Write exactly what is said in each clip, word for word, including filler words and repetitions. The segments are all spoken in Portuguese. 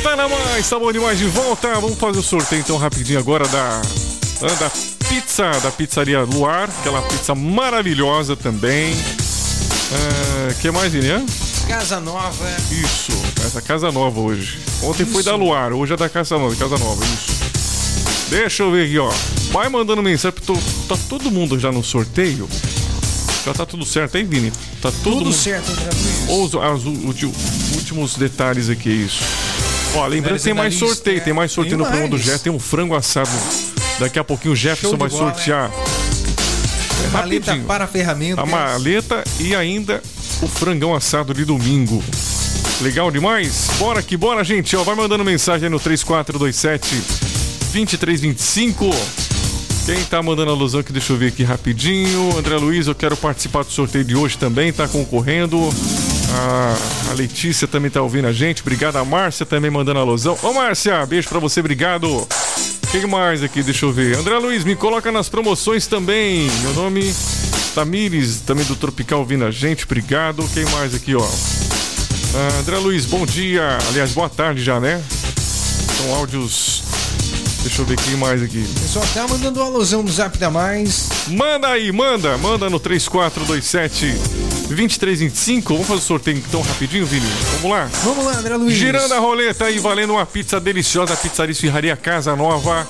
Tá na mais, tá bom demais de volta. Vamos fazer o sorteio então rapidinho agora da, da pizza, da pizzaria Luar, aquela pizza maravilhosa também. O uh, que mais, Vini? Casa Nova. Isso, essa Casa Nova hoje. Ontem isso. Foi da Luar, hoje é da Casa Nova, Casa Nova, isso. Deixa eu ver aqui, ó. Vai mandando mensagem, tô, tá todo mundo já no sorteio. Já tá tudo certo, hein, Vini? Tá todo tudo mundo... certo, André Luiz. Os, os, os, os últimos detalhes aqui, isso. Ó, lembrando que tem mais sorteio, é... tem mais sorteio tem no programa do Jeff, tem um frango assado. Daqui a pouquinho o Jefferson vai bola, sortear. Né? É maleta para ferramentas. A maleta e ainda o frangão assado de domingo. Legal demais? Bora que bora, gente. Ó, vai mandando mensagem aí no três quatro dois sete, dois três dois cinco. Quem tá mandando alusão aqui, deixa eu ver aqui rapidinho. André Luiz, eu quero participar do sorteio de hoje também, tá concorrendo. A, a Letícia também tá ouvindo a gente. Obrigado. A Márcia também mandando alusão. Ô, Márcia, beijo pra você, obrigado. Quem mais aqui? Deixa eu ver. André Luiz, me coloca nas promoções também. Meu nome Tamires, também do Tropical, ouvindo a gente. Obrigado. Quem mais aqui, ó? Ah, André Luiz, bom dia. Aliás, boa tarde já, né? São áudios... Deixa eu ver quem mais aqui. O pessoal tá mandando uma alusão no Zap da Mais. Manda aí, manda. Manda no três quatro dois sete, dois três dois cinco. Vamos fazer o sorteio então rapidinho, Vini? Vamos lá? Vamos lá, André Luiz. Girando a roleta aí, valendo uma pizza deliciosa. Pizzaria Esfirraria Casa Nova.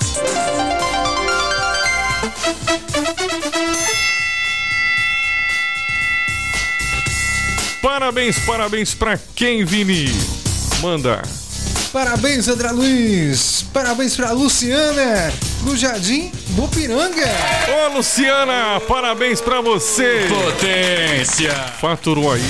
Parabéns, parabéns pra quem, Vini? Manda. Parabéns, André Luiz. Parabéns pra Luciana, no Jardim Bopiranga. Ô, Luciana, parabéns pra você. Potência. Faturou aí.